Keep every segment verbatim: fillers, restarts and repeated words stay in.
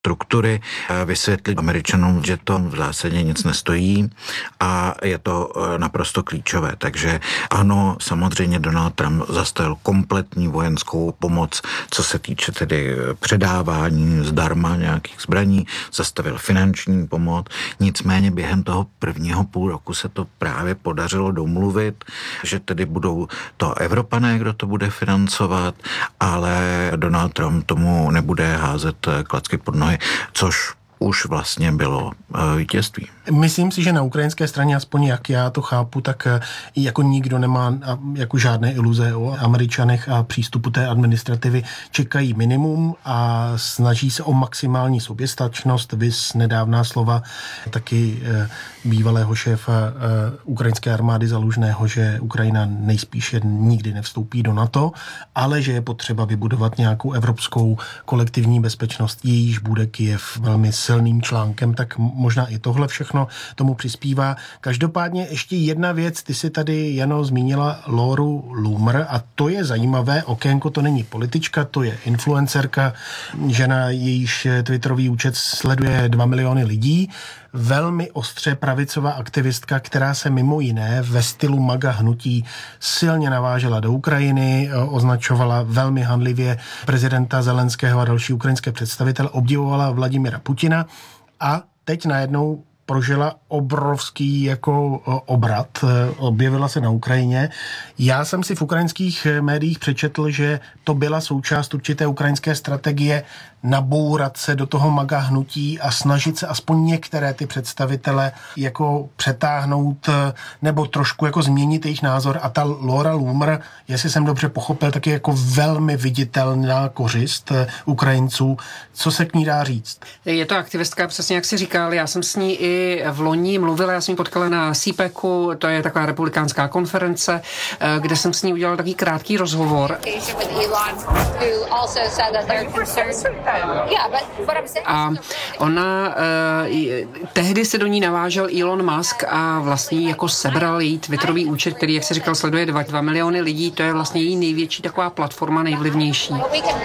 struktury, vysvětlit Američanům, že to v zásadě nic nestojí a je to naprosto klíčové. Takže ano, samozřejmě Donald Trump zastavil kompletní vojenskou pomoc, co se týče tedy předávání zdarma nějakých zbraní, zastavil finanční pomoc, nicméně během toho prvního půl roku se to právě podařilo domluvit, že tedy budou to Evropané, kdo to bude financovat, ale Donald Trump tomu nebude házet klacky pod nohy, což už vlastně bylo vítězství. Myslím si, že na ukrajinské straně, aspoň jak já to chápu, tak jako nikdo nemá jako žádné iluze o Američanech a přístupu té administrativy. Čekají minimum a snaží se o maximální soběstačnost. Vys nedávná slova taky bývalého šéfa ukrajinské armády Zalužného, že Ukrajina nejspíše nikdy nevstoupí do NATO, ale že je potřeba vybudovat nějakou evropskou kolektivní bezpečnost, jejíž bude Kyjev velmi silným článkem, tak možná i tohle všechno tomu přispívá. Každopádně ještě jedna věc, ty si tady, Jano, zmínila Lauru Loomer a to je zajímavé okénko, to není politička, to je influencerka, žena, jejíž twitterový účet sleduje dva miliony lidí, velmi ostře pravicová aktivistka, která se mimo jiné ve stylu MAGA hnutí silně navážela do Ukrajiny, označovala velmi hanlivě prezidenta Zelenského a další ukrajinské představitele, obdivovala Vladimira Putina a teď najednou prožila obrovský jako obrat, objevila se na Ukrajině. Já jsem si v ukrajinských médiích přečetl, že to byla součást určité ukrajinské strategie nabourat se do toho MAGA hnutí a snažit se aspoň některé ty představitele jako přetáhnout nebo trošku jako změnit jejich názor. A ta Laura Loomer, jestli jsem dobře pochopil, taky jako velmi viditelná kořist Ukrajinců. Co se k ní dá říct? Je to aktivistka, přesně jak jsi říkal, já jsem s ní i v loni mluvila, já jsem ji potkala na CPECu, to je taková republikánská konference, kde jsem s ní udělal takový krátký rozhovor. A ona, eh, tehdy se do ní navážel Elon Musk a vlastně jako sebral její twitterový účet, který, jak se říkal, sleduje dva, dva miliony lidí, to je vlastně její největší taková platforma, nejvlivnější.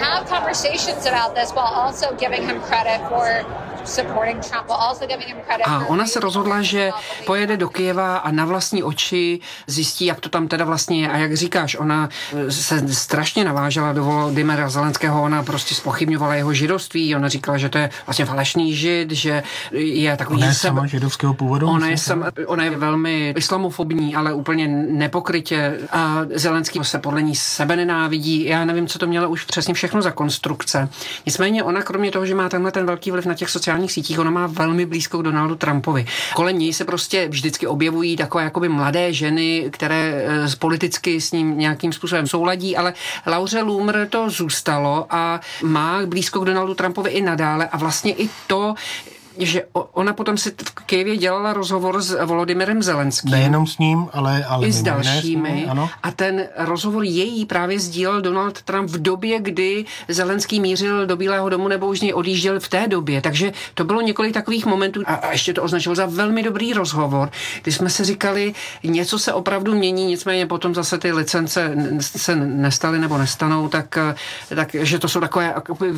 A ona se rozhodla, že pojede do Kyjeva a na vlastní oči zjistí, jak to tam teda vlastně je. A jak říkáš, ona se strašně navážela do Volodymyra Zelenského, ona prostě zpochybňovala jeho židovství, ona říkala, že to je vlastně falešný žid, že je takový... Ona je sebe... sama židovského původu? Ona je, sama, ona je velmi islamofobní, ale úplně nepokrytě a Zelenský se podle ní sebe nenávidí. Já nevím, co to mělo už přesně všechno za konstrukce. Nicméně ona, kromě toho, že má tenhle ten velký vliv na těch sociálních sítích, ona má velmi blízko k Donaldu Trumpovi. Kolem něj se prostě vždycky objevují takové jakoby mladé ženy, které e, politicky s ním nějakým způsobem souladí, ale Lauře Loomer to zůstalo a má blízko k Donaldu Trumpovi i nadále a vlastně i to, že ona potom si v Kyjevě dělala rozhovor s Volodymyrem Zelenským. Nejenom s ním, ale, ale i s dalšími. Ním, ano. A ten rozhovor její právě sdílel Donald Trump v době, kdy Zelenský mířil do Bílého domu nebo už z něj odjížděl v té době. Takže to bylo několik takových momentů a, a ještě to označil za velmi dobrý rozhovor, kdy jsme si říkali, něco se opravdu mění, nicméně potom zase ty licence se nestaly nebo nestanou, tak, tak že to jsou takové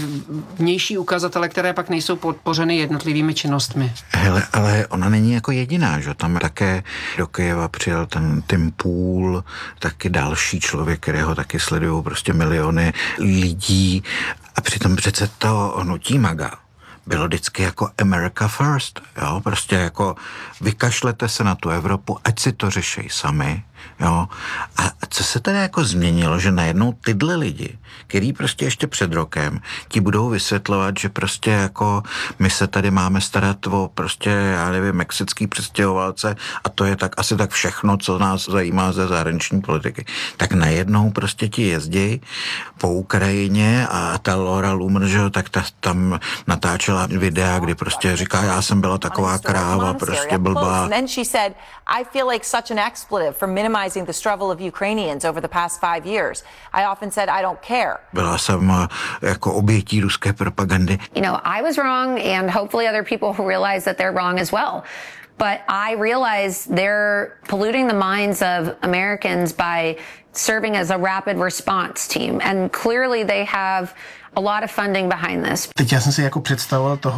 vnější ukazatele, které pak nejsou podpořeny jednotlivými činnostmi. Hele, ale ona není jako jediná, že tam také do Kyjeva přijel ten Tim Pool, taky další člověk, kterého taky sledují prostě miliony lidí a přitom přece to hnutí MAGA bylo vždycky jako America First, jo, prostě jako vykašlete se na tu Evropu, ať si to řeší sami, jo. A co se teda jako změnilo, že najednou tyhle lidi, který prostě ještě před rokem, ti budou vysvětlovat, že prostě jako my se tady máme starat o prostě, já nevím, mexický přistěhovalce a to je tak asi tak všechno, co nás zajímá ze zahraniční politiky. Tak najednou prostě ti jezdí po Ukrajině a ta Laura Loomer, že tak ta tam natáčela videa, kdy prostě říká, já jsem byla taková kráva, prostě blbá. And then she said, I feel like such an expletive for minimizing the struggle of Ukrainians over the past five years. I often said I don't care. Byla jsem jako obětí ruské propagandy. You know, I was wrong and hopefully other people who realize that they're wrong as well. But I realize they're polluting the minds of Americans by serving as a rapid response team. And clearly they have a lot of funding behind this. Teď já jsem si jako představoval toho